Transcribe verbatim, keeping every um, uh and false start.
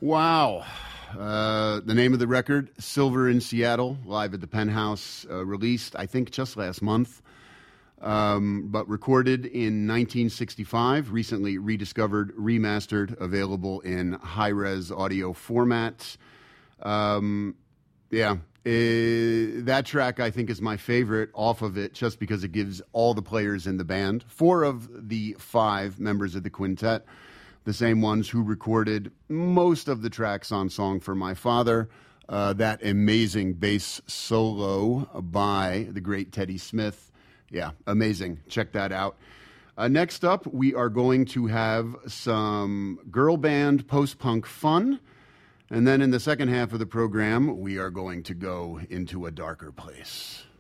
Wow. Uh, the name of the record, Silver in Seattle, live at the Penthouse, uh, released, I think, just last month, um, but recorded in nineteen sixty-five, recently rediscovered, remastered, available in high-res audio format. Um, yeah, uh, that track, I think, is my favorite off of it, just because it gives all the players in the band, four of the five members of the quintet, the same ones who recorded most of the tracks on Song for My Father, uh, that amazing bass solo by the great Teddy Smith. Yeah, amazing. Check that out. Uh, next up, we are going to have some girl band post-punk fun. And then in the second half of the program, we are going to go into a darker place.